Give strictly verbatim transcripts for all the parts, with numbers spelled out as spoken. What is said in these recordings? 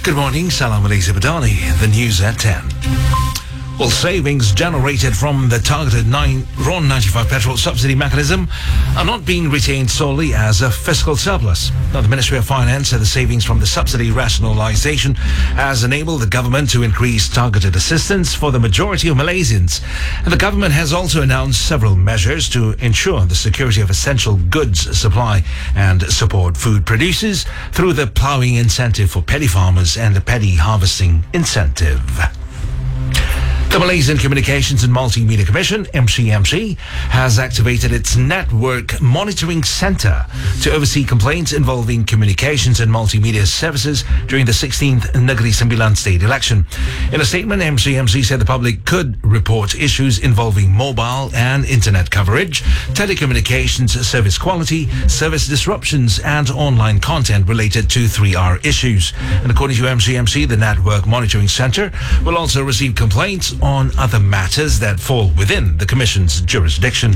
Good morning, Salam Malaysia Badani, the news at ten. Well, savings generated from the targeted nine R O N ninety-five petrol subsidy mechanism are not being retained solely as a fiscal surplus. Now, the Ministry of Finance said the savings from the subsidy rationalisation has enabled the government to increase targeted assistance for the majority of Malaysians. And the government has also announced several measures to ensure the security of essential goods supply and support food producers through the ploughing incentive for paddy farmers and the paddy harvesting incentive. The Malaysian Communications and Multimedia Commission, M C M C, has activated its Network Monitoring Centre to oversee complaints involving communications and multimedia services during the sixteenth Negeri Sembilan state election. In a statement, M C M C said the public could report issues involving mobile and internet coverage, telecommunications service quality, service disruptions, and online content related to three R issues. And according to M C M C, the Network Monitoring Centre will also receive complaints on other matters that fall within the Commission's jurisdiction.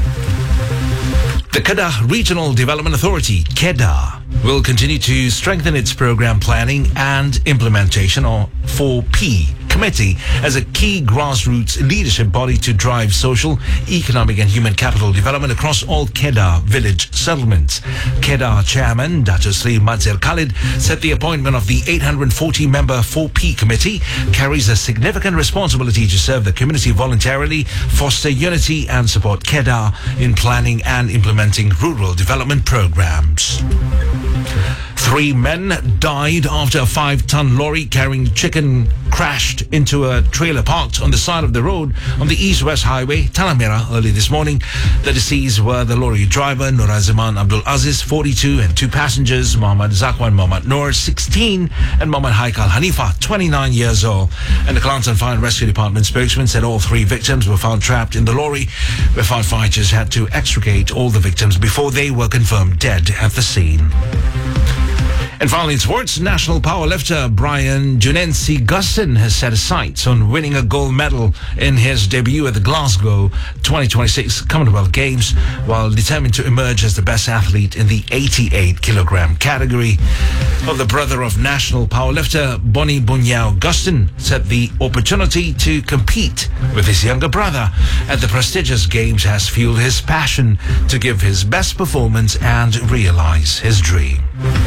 The Kedah Regional Development Authority, Kedah, will continue to strengthen its program planning and implementation, or four P Committee, as a key grassroots leadership body to drive social, economic and human capital development across all Kedah village settlements. Kedah Chairman Dato Sri Madzil Khalid said the appointment of the eight hundred forty member four P Committee carries a significant responsibility to serve the community voluntarily, foster unity and support Kedah in planning and implementing rural development programs. Three men died after a five-ton lorry carrying chicken crashed into a trailer parked on the side of the road on the East-West Highway, Tanah Merah, early this morning. The deceased were the lorry driver, Nur Aziman Abdul Aziz, forty-two, and two passengers, Muhammad Zakwan Muhammad Noor, sixteen, and Muhammad Haikal Hanifah, twenty-nine years old. And the Kelantan Fire and Rescue Department spokesman said all three victims were found trapped in the lorry, where firefighters had to extricate all the victims before they were confirmed dead at the scene. And finally in sports, national powerlifter Brian Junensi Gustin has set his sights on winning a gold medal in his debut at the Glasgow twenty twenty-six Commonwealth Games, while determined to emerge as the best athlete in the eighty-eight kilogram category. Well, the brother of national powerlifter Bonnie Bunyao Gustin said the opportunity to compete with his younger brother at the prestigious Games has fueled his passion to give his best performance and realize his dream.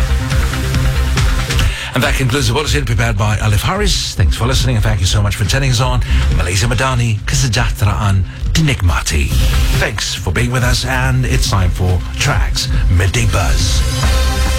And that concludes the bulletin prepared by Alif Haris. Thanks for listening and thank you so much for turning us on. Malaysia Madani, kesejahteraan dinikmati. Thanks for being with us, and it's time for Tracks Midday Buzz.